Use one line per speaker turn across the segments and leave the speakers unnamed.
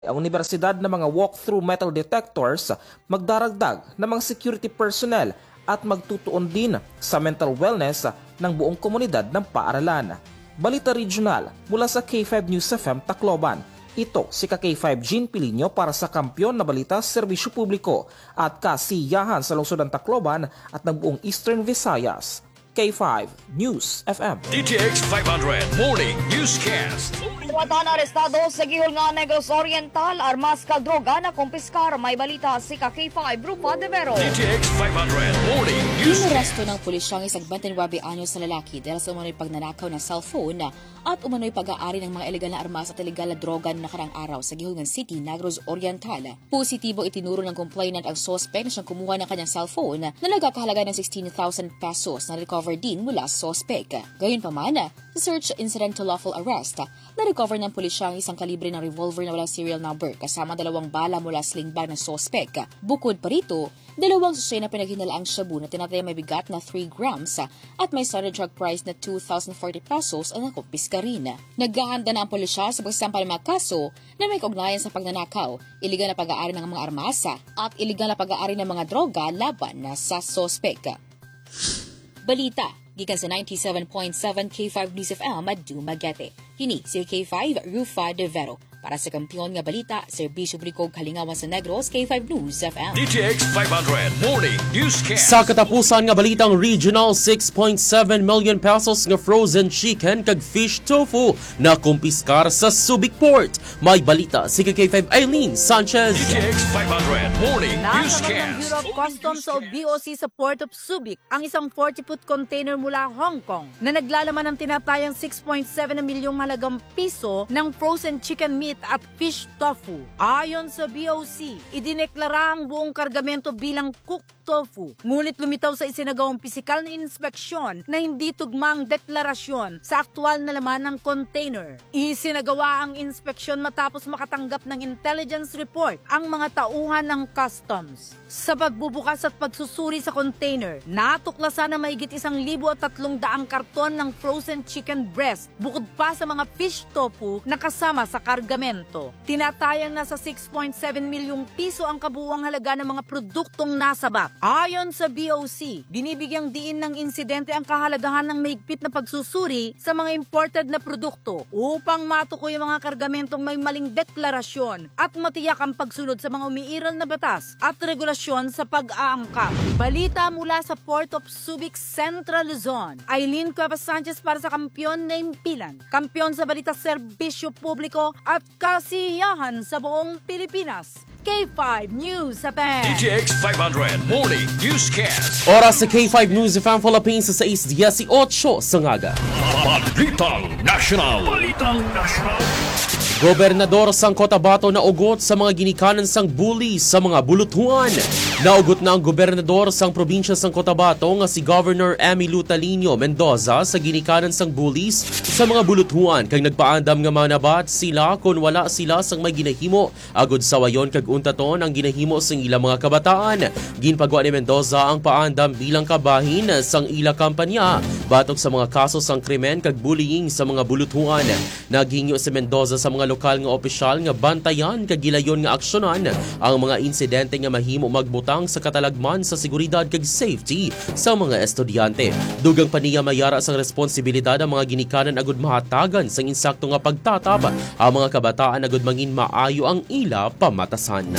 Ang universidad ng mga walk-through metal detectors magdaragdag ng mga security personnel at magtutuon din sa mental wellness ng buong komunidad ng paaralan. Balita Regional mula sa K5 News FM Tacloban. Ito si K5 Jean Pilinio para sa Kampiyon na Balita Serbisyo Publiko at kasiyahan sa lungsod ng Tacloban at ng buong Eastern Visayas. K5 News FM.
DTX 500 Morning Newscast.
Watan arestado sa gihol nga Negros Oriental, armas ka droga na kumpiskar. May balita si K5 Rupa de Vero.
DTX 500 Morning Newscast.
Inaresto ng pulisyang isang 29 anyos na lalaki dahil sa umano'y pagnanakaw ng cellphone at umano'y pag-aari ng mga ilegal na armas at ilegal na droga na nakarang araw sa Gihulngan City, Negros Oriental. Positibo itinuro ng complainant ang suspect na siyang kumuha ng kanyang cellphone na nagkakahalaga ng 16,000 pesos na recover din mula sa suspect. Gayunpaman, sa search incident to lawful arrest, na-recover ng pulisya ang isang kalibre ng revolver na walang serial number kasama 2 bala mula sling bag ng suspect. Bukod pa rito, 2 susay na pinaghinalaang shabu na tinatayang may bigat na 3 grams at may standard drug price na 2,040 pesos ang nakumpiska rin. Naghahanda na ang pulisya sa pagsasampa ng mga kaso na may kaugnayan sa pagnanakaw, iligal na pag-aari ng mga armas at iligal na pag-aari ng mga droga laban sa suspect. Balita gikan sa 97.7 K5 News FM at Dumaguete. Kini si K5 Rufa de Vero. Para sa Kampiyon nga Balita, Serbisyo Publiko Kalingawan sa Negros, K5 News FM.
DTX 500 Morning Newscast.
Sa katapusan nga balitang regional 6.7 million pesos nga frozen chicken kag fish tofu na kumpiskar sa Subic Port. May balita si K5 Eileen Sanchez.
DTX 500 Morning
Nasa ng
Newscast.
Bureau of Customs o BOC sa Port of Subic ang isang 40-foot container mula Hong Kong na naglalaman ng tinatayang 6.7 na milyong halagang piso ng frozen chicken meat at fish tofu. Ayon sa BOC, idineklara ang buong kargamento bilang cooked tofu. Ngunit lumitaw sa isinagawang pisikal na inspeksyon na hindi tugmang deklarasyon sa aktual na laman ng container. Isinagawa ang inspeksyon matapos makatanggap ng intelligence report ang mga tauhan ng customs. Sa pagbubukas at pagsusuri sa container, natuklasan na mahigit 1,300 karton ng frozen chicken breast bukod pa sa mga fish tofu na kasama sa kargamento. Tinatayang nasa 6.7 milyong piso ang kabuuang halaga ng mga produktong nasabak. Ayon sa BOC, binibigyang diin ng insidente ang kahalagahan ng mahigpit na pagsusuri sa mga imported na produkto upang matukoy ang mga kargamentong may maling deklarasyon at matiyak ang pagsunod sa mga umiiral na batas at regulasyon sa pag-aangkat. Balita mula sa Port of Subic, Central Luzon. Eileen Cuevas Sanchez para sa Kampiyon na Impilan. Kampiyon sa Balita Serbisyo Publiko at kasiyahan sa buong Pilipinas. K5 News FM.
DTX 500 Morning Newscast.
Oras sa K5 News FM Philippines sa 6:18 sa ngaga.
Balitang National. Balitang National.
Gobernador sang Cotabato na ugot sa mga ginikanan sang bully sa mga bulutuan. Naugot na ang gobernador sang probinsya sang Cotabato nga si Governor Emilio Talino Mendoza sa ginikanan sang bullies sa mga bulutuan kag nagpaandam nga manabat sila kung wala sila sang may ginahimo agud sa wayon kag untaton ang ginahimo sang ilang mga kabataan. Ginpagawa ni Mendoza ang paandam bilang kabahin sang ila kampanya batok sa mga kaso sang krimen kag bullying sa mga bulutuan. Naghingyo si Mendoza sa mga lokal nga opisyal nga bantayan kag gilayon nga aksyonan ang mga insidente nga mahimo magbutang sa katalagman sa seguridad kag safety sa mga estudyante. Dugang paniya mayara sang responsibilidad ang mga ginikanan agud mahatagan sang insakto nga pagtatap ang mga kabataan agud mangin maayo ang ila pamatasan.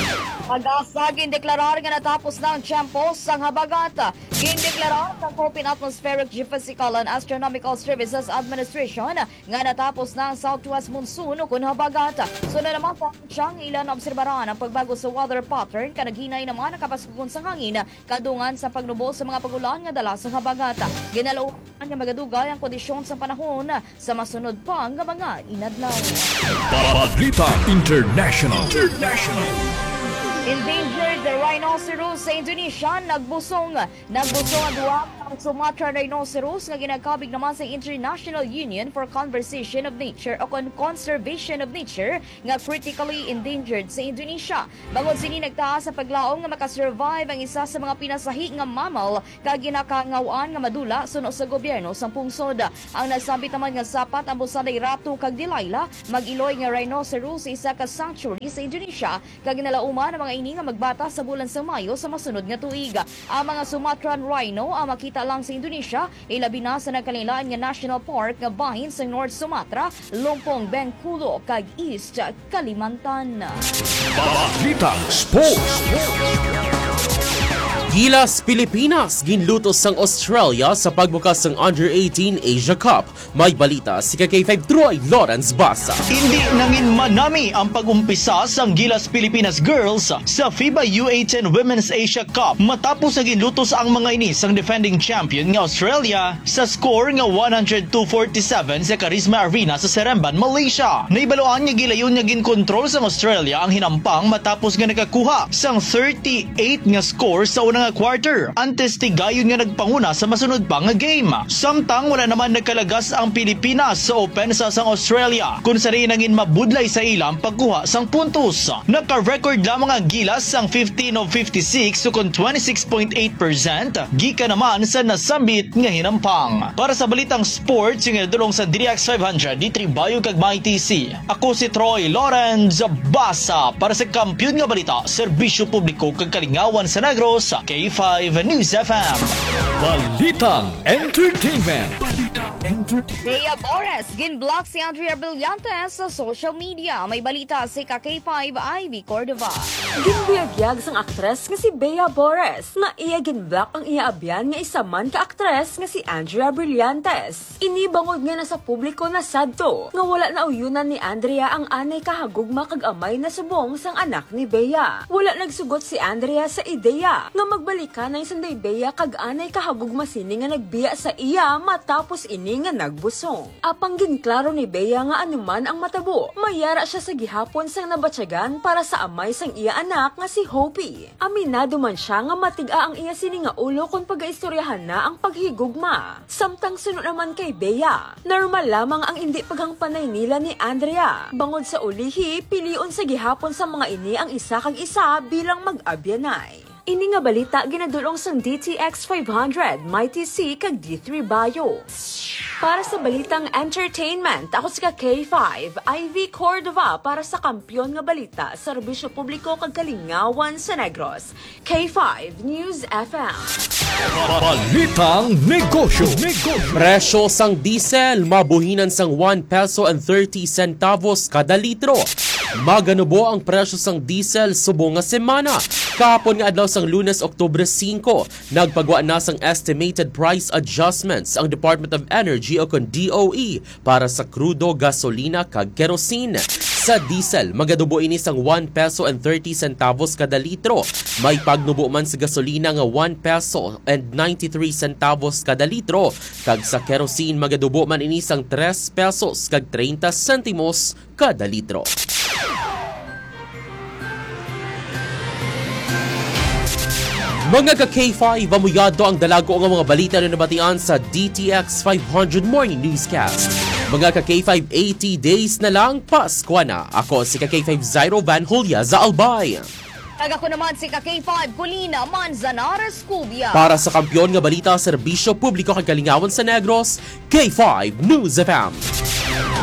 Pag-asa, gindeklarar nga natapos na ang tiyempo sang habagat. Gindeklarar ng Philippine Atmospheric Geophysical and Astronomical Services Administration nga natapos na ang southwest monsoon kun habagat. So na naman pa siyang ilan obserbaran ang pagbago sa weather pattern kanaghinay naman ang kapaskugon sa hangin kadungan sa pagnubos sa mga pagulan nga dala sa habagat. Ginalauan nga magadugay ang kondisyon sa panahon sa masunod pa nga mga inadlaw.
Balita International.
Endangered rhinoceros sa Indonesia nagbusong ang duwa ang Sumatra rhinoceros nga ginagkabig naman sa International Union for Conservation of Nature o Conservation of Nature nga critically endangered sa Indonesia. Bangod sini nagtaas sa paglaom nga makasurvive ang isa sa mga pinasahi nga mammal kag ginakangawaan nga madula suno sa gobyerno sa pungsod. Ang nasabit naman nga sapat ang busanay rato kag dilayla mag-iloy nga rhinoceros sa isa ka sanctuary sa Indonesia kag ginalauman ang mga ini nga magbata sa bulan sa Mayo sa masunod nga tuig. Ang mga Sumatran rhino ang makita lang sa Indonesia, ilabi na sa nagkalilaan nga National Park nga bahin sa North Sumatra, Lumpong, Bengkulu, kag East Kalimantan.
Balitang Sports.
Gilas Pilipinas ginlutos sang Australia sa pagbukas ng Under-18 Asia Cup. May balita si K5 Troy Lawrence Basa.
Hindi nangin manami ang pag-umpisa sang Gilas Pilipinas Girls sa FIBA U18 Women's Asia Cup matapos sa ginlutos ang mga ini sang defending champion nga Australia sa score nga 102-47 sa Karisma Arena sa Seremban, Malaysia. Naibaloan nga gilayon nga ginkontrol sang Australia ang hinampang matapos nga nakakuha sang 38 nga score sa unang nga quarter. Antes tigayon nga nagpanguna sa masunod pa nga game. Samtang wala naman nagkalagas ang Pilipinas sa opensa sang Australia kung sa rin nangin mabudlay sa ilang pagkuha sang puntos. Naka-record lamang ang Gilas sang 15 of 56 so kung 26.8%. Gika naman sa nasambit nga hinampang. Para sa balitang sports yung nadulong sa DDX 500 di Tribayo kag TC. Ako si Troy Lawrence Basa para sa Kampiyon nga Balita, Serbisyo Publiko kag Kalingawan sa Negros, K5 News FM.
Balitang Entertainment.
Bea Bores, ginblock si Andrea Brillantes sa social media. May balita si K5 Ivy Cordova.
Ginbiyagyag sang aktres nga si Bea Bores na iya ginblock ang iya abyan nga isa man ka aktres nga si Andrea Brillantes. Inibangod nga na sa publiko na sadto nga wala na uyunan ni Andrea ang anay kahagugma kag amay na subong sang anak ni Bea. Wala nagsugot si Andrea sa ideya nga magbalikan na isanday Bea kag anay kahagugma sini nga nagbiya sa iya matapos ini nga nagbusong. Apang ginklaro ni Bea nga anuman ang matabo, mayara siya sa gihapon sang nabatyagan para sa amay sang iya anak nga si Hopi. Aminado man siya nga matiga ang iya sini nga ulo kung pagaistoryahan na ang paghigugma. Samtang sunod naman kay Bea, normal lamang ang hindi paghangpanay nila ni Andrea. Bangod sa ulihi, pilion sa gihapon sa mga ini ang isa kag isa bilang mag-abyanay. Ini nga balita ginadulong sang DTX 500, MyTC kag D3 Bio. Para sa balitang entertainment, ako si K5 Ivy Cordova para sa Kampiyon nga Balita, Serbisyo Publiko kag Kalingawan sa Negros, K5 News FM.
Balitang Negosyo.
Presyo sang diesel mabuhinan sang 1 peso and 30 centavos kada litro. Maganubo ang presyo sang diesel subong nga semana. Kahapon nga adlaw sang Lunes, Oktubre 5, nagpagwa na sang estimated price adjustments ang Department of Energy o kon DOE para sa krudo, gasolina kag kerosene. Sa diesel, maganubo ini sang 1 peso and 30 centavos kada litro. May pagnubo man sa gasolina nga 1 peso and 93 centavos kada litro. Kag sa kerosene, maganubo man ini sang 3 pesos kag 30 centimos kada litro. Mga ka-K5, amuyado ang dalago ng mga balita na nabatian sa DTX 500 Morning Newscast. Mga ka-K5, 80 days na lang, Pasko na. Ako si ka-K5 Zairo Van Julia za Albay.
Kag ako naman si K5 Colina Manzanares Cubia.
Para sa Kampiyon nga Balita, Serbisyo Publiko kag Kalingawan sa Negros, K5 News FM.